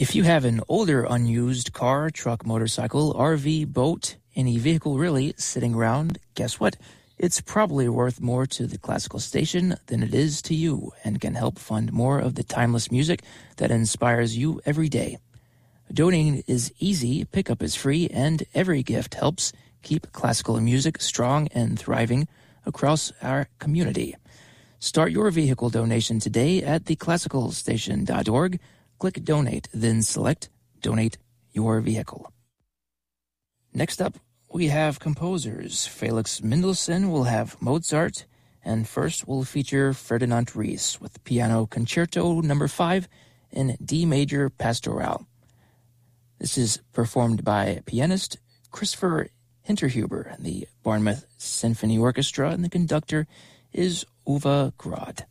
If you have an older unused car, truck, motorcycle, RV, boat, any vehicle really sitting around, guess what? It's probably worth more to the classical station than it is to you and can help fund more of the timeless music that inspires you every day. Donating is easy, pickup is free, and every gift helps keep classical music strong and thriving across our community. Start your vehicle donation today at theclassicalstation.org. Click Donate, then select Donate Your Vehicle. Next up, we have composers. Felix Mendelssohn will have Mozart, and first we'll feature Ferdinand Ries with Piano Concerto No. 5 in D major Pastoral. This is performed by pianist Christopher Hinterhuber and the Bournemouth Symphony Orchestra, and the conductor is Uwe Grod.